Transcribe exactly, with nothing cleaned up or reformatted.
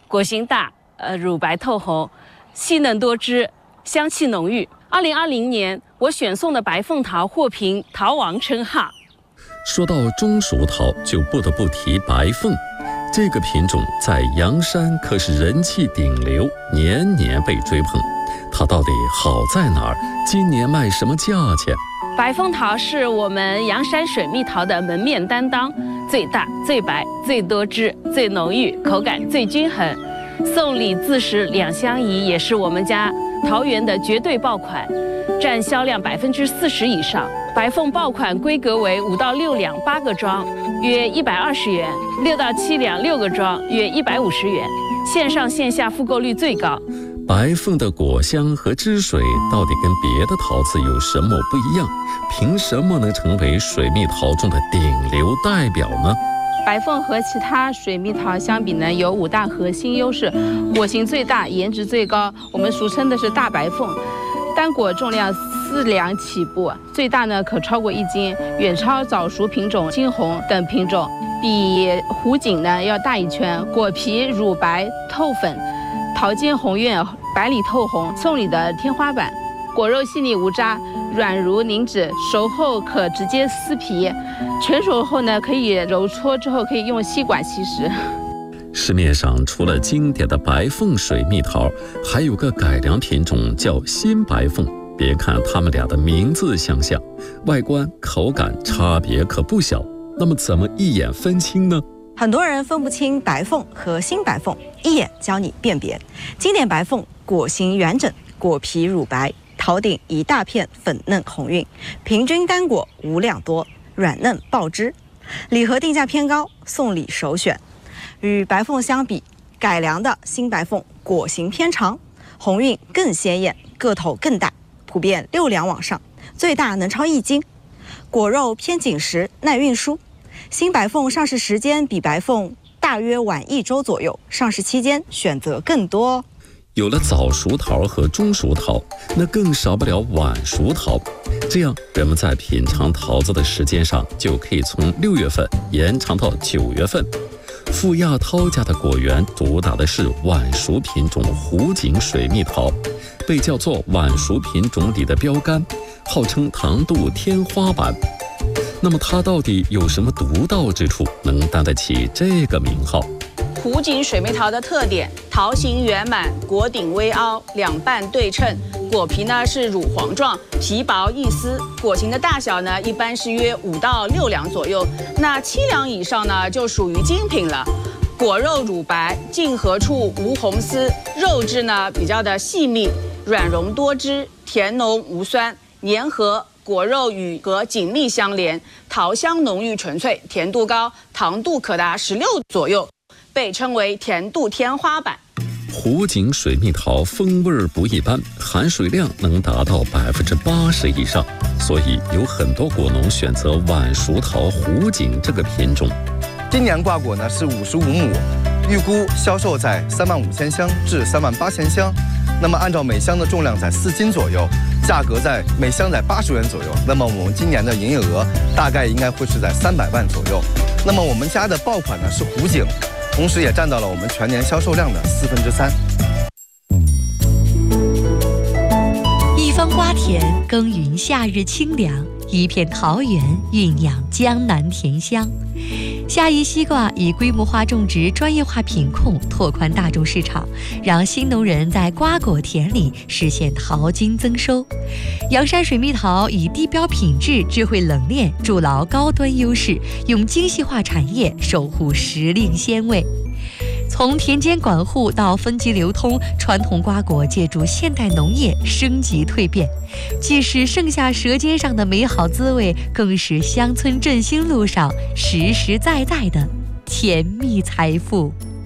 果形大，呃，乳白透红，细嫩多汁，香气浓郁。二零二零年，我选送的白凤桃获评桃王称号。 说到中熟桃，就不得不提白凤。这个品种在阳山可是人气顶流，年年被追捧。它到底好在哪儿？今年卖什么价钱？ 白凤桃是我们阳山水蜜桃的门面担当，最大、最白、最多汁、最浓郁，口感最均衡。送礼自食两相宜，也是我们家桃园的绝对爆款，占销量百分之四十以上。白凤爆款规格为五到六两八个装，约一百二十元；六到七两六个装，约一百五十元。线上线下复购率最高。 白凤的果香和汁水到底跟别的桃子有什么不一样？凭什么能成为水蜜桃中的顶流代表呢？ 白凤和其他水蜜桃相比呢，有五大核心优势：果形最大，颜值最高，我们俗称的是大白凤。单果重量四两起步，最大呢可超过一斤，远超早熟品种金红等品种，比湖锦呢要大一圈。果皮乳白透粉，桃尖红艳，白里透红，送礼的天花板。果肉细腻无渣，软如凝脂，熟后可直接撕皮，全熟后呢可以揉搓之后可以用吸管吸食。 市面上除了经典的白凤水蜜桃，还有个改良品种叫新白凤。别看它们俩的名字相像，外观口感差别可不小。那么怎么一眼分清呢？ 很多人分不清白凤和新白凤，一眼教你辨别。经典白凤果形圆整，果皮乳白，桃顶一大片粉嫩红晕，平均单果五两多，软嫩爆汁，礼盒定价偏高，送礼首选。与白凤相比，改良的新白凤果形偏长，红晕更鲜艳，个头更大，普遍六两往上，最大能超一斤，果肉偏紧实，耐运输。新白凤上市时间比白凤大约晚一周左右，上市期间选择更多哦。 有了早熟桃和中熟桃，那更少不了晚熟桃。这样，人们在品尝桃子的时间上就可以从六月份延长到九月份。富亚涛家的果园主打的是晚熟品种湖锦水蜜桃，被叫做晚熟品种里的标杆，号称糖度天花板。那么它到底有什么独到之处，能担得起这个名号？ 湖锦水蜜桃的特点：桃形圆满，果顶微凹，两瓣对称，果皮呢是乳黄状，皮薄易撕。果形的大小呢，一般是约五到六两左右，那七两以上呢，就属于精品了。果肉乳白，茎核处无红丝，肉质呢比较的细密，软溶多汁，甜浓无酸，粘合。果肉与核紧密相连，桃香浓郁纯粹，甜度高，糖度可达十六左右，被称为甜度天花板。 湖锦水蜜桃风味不一般，含水量能达到百分之八十以上，所以有很多果农选择晚熟桃湖锦这个品种。 今年挂果呢是五十五亩，预估销售在三万五千箱至三万八千箱。那么按照每箱的重量在四斤左右，价格在每箱在八十元左右。那么我们今年的营业额大概应该会是在三百万左右。那么我们家的爆款呢是湖锦，同时也占到了我们全年销售量的四分之三。 一方瓜田耕耘夏日清凉，一片桃园酝酿江南甜香。夏邑西瓜以规模化种植、专业化品控拓宽大众市场，让新农人在瓜果田里实现桃金增收。阳山水蜜桃以地标品质、智慧冷链筑牢高端优势，用精细化产业守护时令鲜味。从田间管护到分级流通，传统瓜果借助现代农业升级蜕变，既是剩下舌尖上的美好滋味，更是乡村振兴路上实实在在的甜蜜财富。